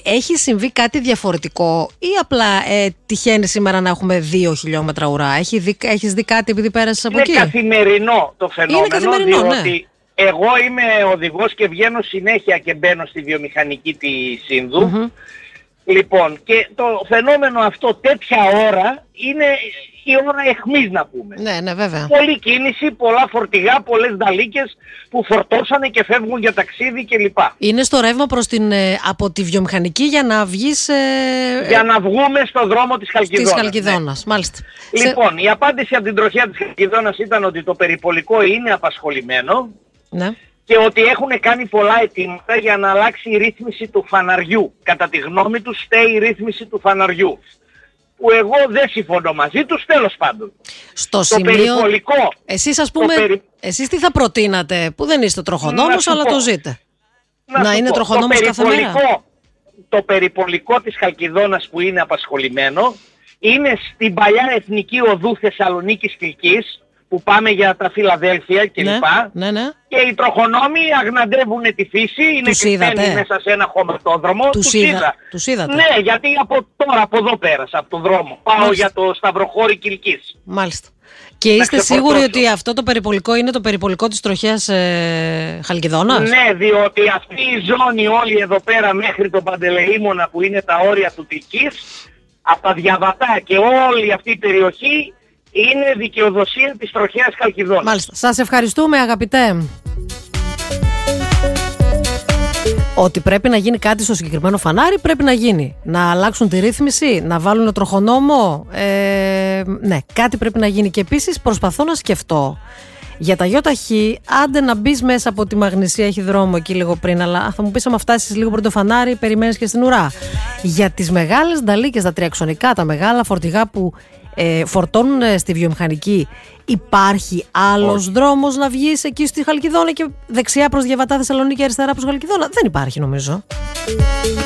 έχει συμβεί κάτι διαφορετικό ή απλά τυχαίνει σήμερα να έχουμε 2 χιλιόμετρα ουρά? Έχεις δει κάτι επειδή πέρασες από εκεί? Είναι καθημερινό το φαινόμενο. Είναι καθημερινό, διότι ναι. Εγώ είμαι οδηγός και βγαίνω συνέχεια και μπαίνω στη βιομηχανική τη Σύνδου. Mm-hmm. Λοιπόν, και το φαινόμενο αυτό τέτοια ώρα είναι η ώρα αιχμής, να πούμε. Ναι, βέβαια. Πολλή κίνηση, πολλά φορτηγά, πολλές νταλίκες που φορτώσανε και φεύγουν για ταξίδι κλπ. Είναι στο ρεύμα από τη βιομηχανική για να βγεις... για να βγούμε στο δρόμο της Χαλκιδόνας. Της Χαλκιδόνας, ναι. Μάλιστα. Λοιπόν, η απάντηση από την τροχιά της Χαλκιδόνας ήταν ότι το περιπολικό είναι απασχολημένο. Ναι. Και ότι έχουν κάνει πολλά αιτήματα για να αλλάξει η ρύθμιση του φαναριού. Κατά τη γνώμη τους στέει η ρύθμιση του φαναριού. Που εγώ δεν συμφωνώ μαζί τους, τέλος πάντων. Στο σημείο... περιπολικό... Εσείς ας πούμε, εσείς τι θα προτείνατε, που δεν είστε τροχονόμος, αλλά το ζείτε? Να είναι τροχονόμος κάθε μέρα. Το περιπολικό της Χαλκιδόνας που είναι απασχολημένο είναι στην παλιά εθνική οδού Θεσσαλονίκης-Κιλκής, που πάμε για τα Φιλαδέλφια κλπ. Ναι. Και οι τροχονόμοι αγναντεύουν τη φύση, είναι κρυμμένοι μέσα σε ένα χωματόδρομο. Τους είδατε? Ναι, γιατί από εδώ πέρασα, από τον δρόμο. Πάω για το Σταυροχώρι Κιλκής. Μάλιστα. Και είστε σίγουροι ότι αυτό το περιπολικό είναι το περιπολικό της τροχιάς Χαλκιδόνας? Ναι, διότι αυτή η ζώνη όλη εδώ πέρα μέχρι τον Παντελεήμονα που είναι τα όρια του Κιλκής, από τα Διαβατά και όλη αυτή η περιοχή, είναι δικαιοδοσία της τροχιάς Χαλκιδόνας. Μάλιστα. Σας ευχαριστούμε, αγαπητέ. Ότι πρέπει να γίνει κάτι στο συγκεκριμένο φανάρι, πρέπει να γίνει. Να αλλάξουν τη ρύθμιση, να βάλουν τροχονόμο. Ναι, κάτι πρέπει να γίνει. Και επίσης προσπαθώ να σκεφτώ για τα ΙΧ, άντε να μπεις μέσα από τη Μαγνησία, έχει δρόμο εκεί λίγο πριν, αλλά θα μου πεις άμα φτάσεις λίγο πριν το φανάρι, περιμένεις και στην ουρά. Για τις μεγάλες νταλίκες, τα τριαξονικά, τα μεγάλα φορτηγά που φορτώνουν στη βιομηχανική, υπάρχει άλλος δρόμος να βγεις εκεί στη Χαλκιδόνα και δεξιά προς Διαβατά Θεσσαλονίκη, αριστερά προς Χαλκιδόνα? Δεν υπάρχει, νομίζω.